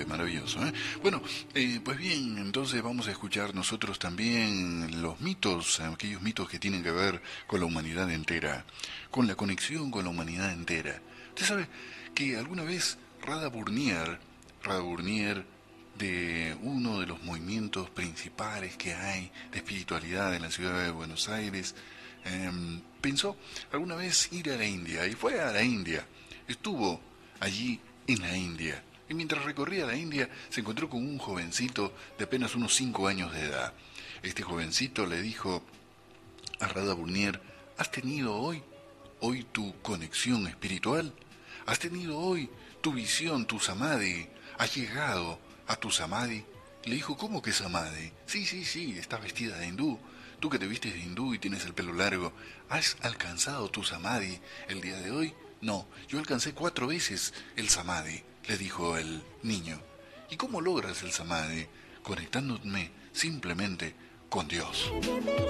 maravilloso, ¿eh? Bueno, pues bien, entonces vamos a escuchar nosotros también los mitos, aquellos mitos que tienen que ver con la humanidad entera, con la conexión con la humanidad entera. Usted sabe que alguna vez Rada Burnier, de uno de los movimientos principales que hay de espiritualidad en la ciudad de Buenos Aires, pensó alguna vez ir a la India y fue a la India. Estuvo allí en la India y mientras recorría la India se encontró con un jovencito de apenas unos 5 años de edad. Este jovencito le dijo a Radha Burnier: ¿has tenido hoy tu conexión espiritual? ¿Has tenido hoy tu visión, tu samadhi? ¿Has llegado a tu samadhi? Le dijo: ¿cómo que samadhi? Sí, sí, sí, estás vestida de hindú. Tú que te vistes de hindú y tienes el pelo largo, ¿has alcanzado tu samadhi el día de hoy? No, yo alcancé 4 veces el samadhi, le dijo el niño. ¿Y cómo logras el samadhi? Conectándome simplemente con Dios.